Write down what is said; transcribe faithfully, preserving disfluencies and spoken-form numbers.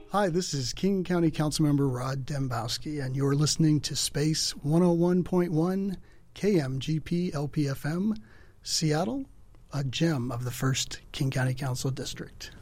Hi, this is King County Councilmember Rod Dembowski, and you're listening to Space one oh one point one K M G P L P F M, Seattle, a gem of the first King County Council District.